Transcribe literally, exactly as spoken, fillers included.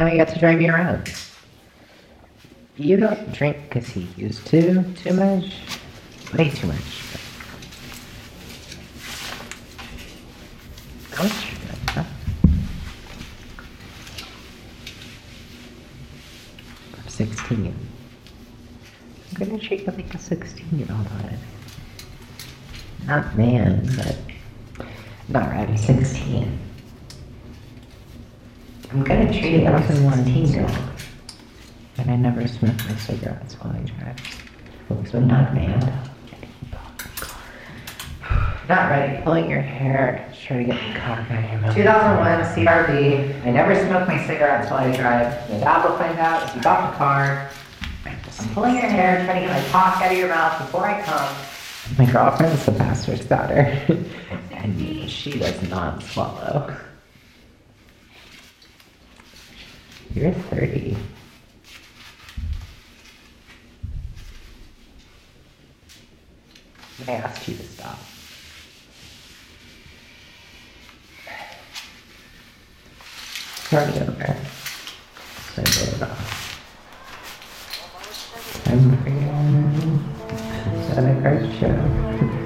I get to drive you around. You don't drink because he used to too much. Way too much. How much you drink, huh? I'm sixteen. I'm gonna treat you like a sixteen-year-old on it. Not man, but... Not right, I'm sixteen. I'm gonna treat you like a sixteen-year-old. And I never smoke my cigarettes while I drive. So not man. Not ready. Pulling your hair, just trying to get the cock out of your mouth. two thousand one C R V. I never smoke my cigarettes while I drive. My dad will find out if you got the car. I'm pulling your hair, trying to get my cock out of your mouth before I come. My girlfriend's the pastor's daughter. And she does not swallow. You're thirty. I asked you to stop. Start it over. Send it off. Time for you. Is that a card show?